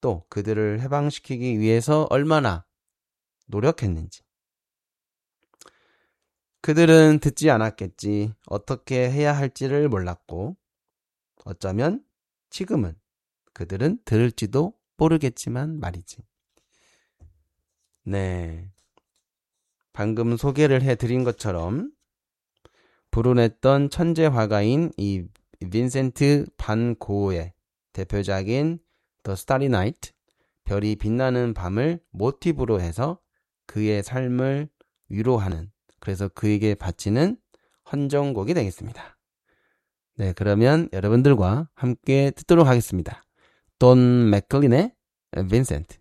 또 그들을 해방시키기 위해서 얼마나 노력했는지. 그들은 듣지 않았겠지. 어떻게 해야 할지를 몰랐고, 어쩌면 지금은 그들은 들을지도 모르겠지만 말이지. 네. 방금 소개를 해드린 것처럼 불운했던 천재 화가인 이 빈센트 반 고흐의 대표작인 The Starry Night, 별이 빛나는 밤을 모티브로 해서 그의 삶을 위로하는, 그래서 그에게 바치는 헌정곡이 되겠습니다. 네, 그러면 여러분들과 함께 듣도록 하겠습니다. 돈 맥클린의 빈센트.